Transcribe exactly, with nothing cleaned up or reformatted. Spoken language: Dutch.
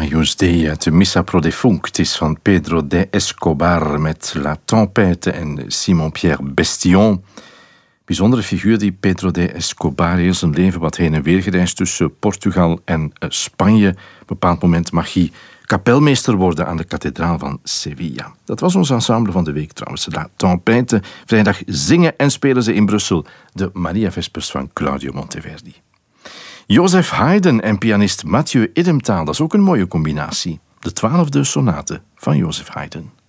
Agnus Dei uit de Missa pro Defunctis van Pedro de Escobar met La Tempête en Simon-Pierre Bestion. Bijzondere figuur die Pedro de Escobar, heel zijn leven wat heen en weer gereisd tussen Portugal en Spanje. Op een bepaald moment mag hij kapelmeester worden aan de kathedraal van Sevilla. Dat was ons ensemble van de week trouwens. La Tempête. Vrijdag zingen en spelen ze in Brussel de Maria Vespers van Claudio Monteverdi. Joseph Haydn en pianist Mathieu Idemtaal, dat is ook een mooie combinatie. De twaalfde sonate van Joseph Haydn.